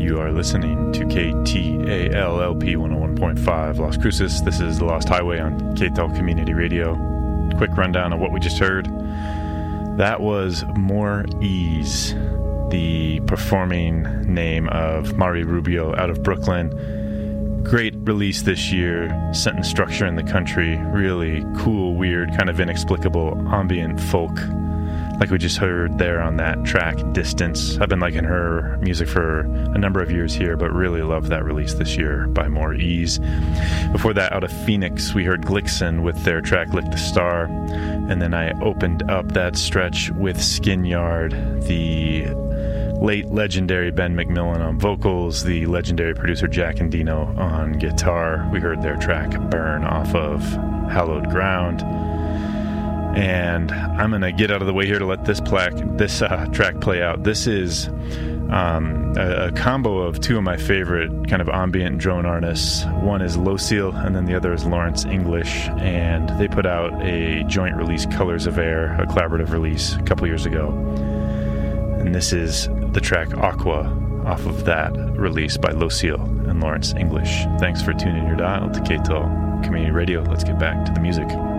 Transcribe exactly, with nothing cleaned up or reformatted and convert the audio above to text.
You are listening to K T A L L P one oh one point five Las Cruces. This is The Lost Highway on K T A L Community Radio. Quick rundown of what we just heard. That was More Ease, the performing name of Mari Rubio out of Brooklyn. Great release this year. Sentence structure in the country. Really cool, weird, kind of inexplicable ambient folk, like we just heard there on that track, Distance. I've been liking her music for a number of years here, but really love that release this year by More Ease. Before that, out of Phoenix, we heard Glixen with their track Lick the Star. And then I opened up that stretch with Skinyard, the late legendary Ben McMillan on vocals, the legendary producer Jack Endino on guitar. We heard their track Burn off of Hallowed Ground. And I'm going to get out of the way here to let this plaque, this uh, track play out. This is um, a, a combo of two of my favorite kind of ambient drone artists. One is Lucille, and then the other is Lawrence English. And they put out a joint release, Colors of Air, a collaborative release a couple years ago. And this is the track Aqua off of that release by Lucille and Lawrence English. Thanks for tuning your dial to K T A L Community Radio. Let's get back to the music.